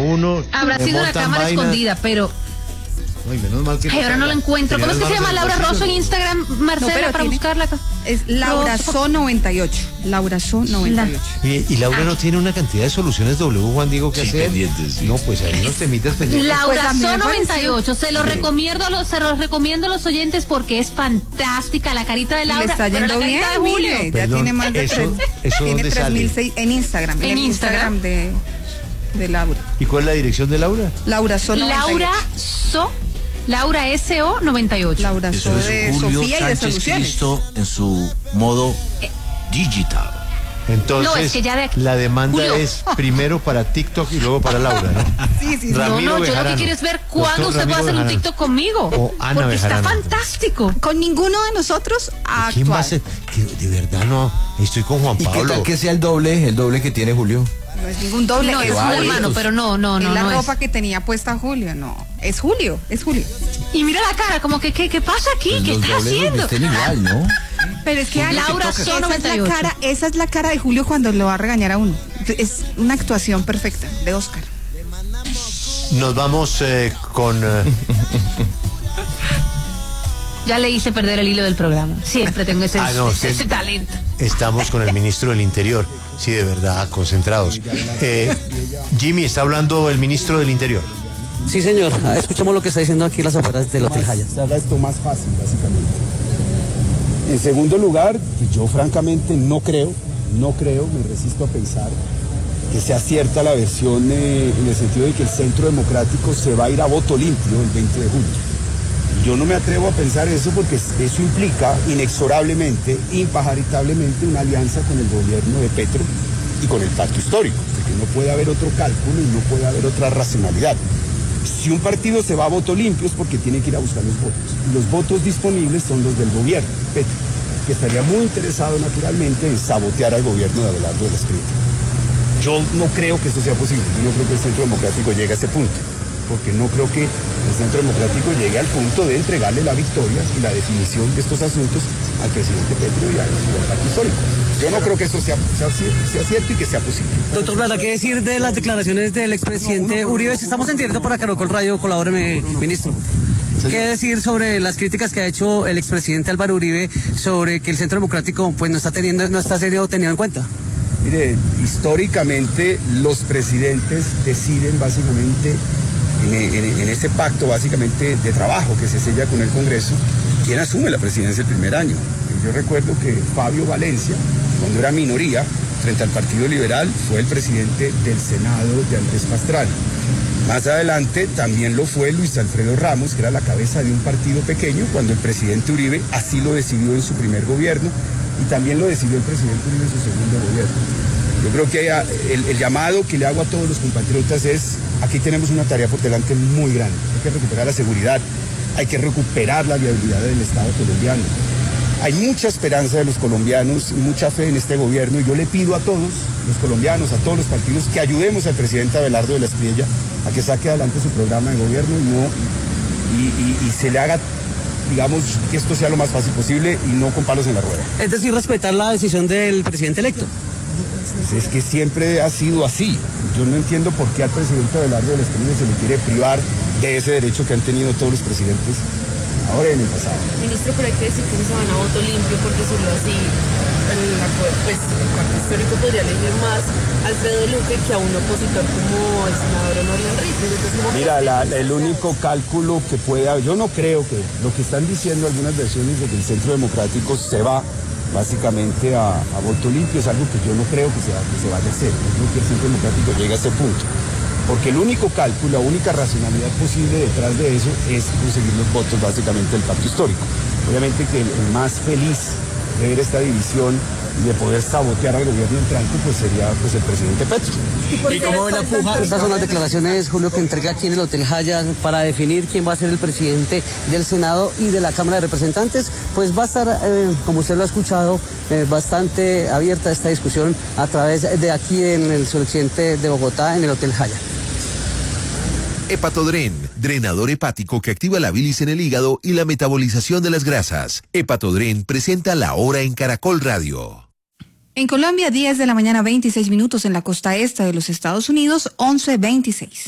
uno. Habrá sido una cámara escondida, pero... Ay, menos mal que... Ay, ahora no la encuentro. ¿Cómo es que se llama Laura Rosso en Instagram, Marcela, no, para buscarla? Es Laura So 98. Laura So 98. Y Laura no tiene una cantidad de soluciones W, Juan Diego, que hacer. Pendientes, sí. No, pues hay unos temitas pendientes. Laura Pues So me 98. Se los recomiendo a los oyentes porque es fantástica la carita de Laura. Le está pero yendo la bien, carita de Julio. mire, ya Perdón, tiene más de eso tiene ¿dónde sale? 3.006 en Instagram. ¿En el Instagram? de Laura. ¿Y cuál es la dirección de Laura? Laura So 98. Laura SO 98. Laura Eso So es de Julio Sofía y de Sánchez Soluciones. Cristo en su modo digital. Entonces, No, es que ya de aquí- la demanda Julio. es primero para TikTok y luego para Laura, ¿no? Sí. Ramiro No, yo lo Bejarano. que quiero es ver cuándo Doctor usted puede Ramiro hacer un Bejarano. TikTok conmigo. O Ana porque Bejarano. está fantástico. Con ninguno de nosotros a ¿Quién va a actuar. ser? Que de verdad no, estoy con Juan ¿Y qué Pablo. tal que sea el doble que tiene Julio? No es ningún doble. No, es Julio. un hermano, pero no Es la no ropa es. que tenía puesta Julio, no. Es Julio. Y mira la cara, como que, ¿qué pasa aquí? Pues ¿Qué los está dobles los haciendo? visten igual, ¿no? Pero es que Laura So esa es la 98. esa es la cara de Julio cuando lo va a regañar a uno. Es una actuación perfecta de Oscar. Nos vamos con... Ya le hice perder el hilo del programa. Siempre tengo ese talento. Estamos con el ministro del Interior. Sí, de verdad, concentrados. Jimmy, está hablando el ministro del Interior. Sí, señor. Escuchamos lo que está diciendo aquí las afueras del Hotel Hyatt. Se haga esto más fácil, básicamente. En segundo lugar, yo francamente no creo, me resisto a pensar que sea cierta la versión en el sentido de que el Centro Democrático se va a ir a voto limpio el 20 de julio. Yo no me atrevo a pensar eso porque eso implica inexorablemente, impatritablemente, una alianza con el gobierno de Petro y con el pacto histórico, porque no puede haber otro cálculo y no puede haber otra racionalidad. Si un partido se va a voto limpio es porque tiene que ir a buscar los votos. Y los votos disponibles son los del gobierno, Petro, que estaría muy interesado naturalmente en sabotear al gobierno de Abelardo de la Espriella. Yo no creo que eso sea posible, yo no creo que el Centro Democrático llegue a ese punto, porque no creo que el Centro Democrático llegue al punto de entregarle la victoria y la definición de estos asuntos al presidente Petro y al pacto histórico. Yo no creo que eso sea cierto y que sea posible. Doctor Lara, ¿qué decir de las declaraciones del expresidente Uribe? Si estamos en directo para Caracol Radio, colabóreme, ministro. ¿Qué decir sobre las críticas que ha hecho el expresidente Álvaro Uribe sobre que el Centro Democrático pues no está siendo tenido en cuenta? Mire, históricamente los presidentes deciden básicamente en ese pacto básicamente de trabajo que se sella con el Congreso, quién asume la presidencia el primer año. Yo recuerdo que Fabio Valencia, cuando era minoría frente al Partido Liberal, fue el presidente del Senado de Andrés Pastrana. Más adelante también lo fue Luis Alfredo Ramos, que era la cabeza de un partido pequeño, cuando el presidente Uribe así lo decidió en su primer gobierno y también lo decidió el presidente Uribe en su segundo gobierno. Yo creo que el llamado que le hago a todos los compatriotas es, aquí tenemos una tarea por delante muy grande. Hay que recuperar la seguridad, hay que recuperar la viabilidad del Estado colombiano. Hay mucha esperanza de los colombianos y mucha fe en este gobierno y yo le pido a todos los colombianos, a todos los partidos, que ayudemos al presidente Abelardo de la Espriella a que saque adelante su programa de gobierno y se le haga, digamos, que esto sea lo más fácil posible y no con palos en la rueda. Es decir, respetar la decisión del presidente electo. Es que siempre ha sido así. Yo no entiendo por qué al presidente Abelardo de la Espriella se le quiere privar de ese derecho que han tenido todos los presidentes ahora y en el pasado. Ministro, pero hay que decir que no se van a voto limpio porque solo así el pacto histórico podría elegir más a Alfredo Luque que a un opositor como el senador Honorio Enrique. Mira, el único cálculo que pueda, yo no creo que lo que están diciendo algunas versiones de que el Centro Democrático se va básicamente a voto limpio es algo que yo no creo que se vaya a hacer. Yo creo que el Centro Democrático llegue a ese punto. Porque el único cálculo, la única racionalidad posible detrás de eso es conseguir los votos básicamente del pacto histórico. Obviamente que el más feliz de ver esta división y de poder sabotear al gobierno entrante pues sería pues el presidente Petro. ¿Y cómo ve la puja? Estas son las declaraciones, Julio, que entrega aquí en el Hotel Hyatt para definir quién va a ser el presidente del Senado y de la Cámara de Representantes. Pues va a estar, como usted lo ha escuchado, bastante abierta esta discusión a través de aquí en el suroccidente de Bogotá, en el Hotel Hyatt. Hepatodren, drenador hepático que activa la bilis en el hígado y la metabolización de las grasas. Hepatodren presenta La Hora en Caracol Radio. En Colombia, 10 de la mañana, 26 minutos. En la costa este de los Estados Unidos, 11:26.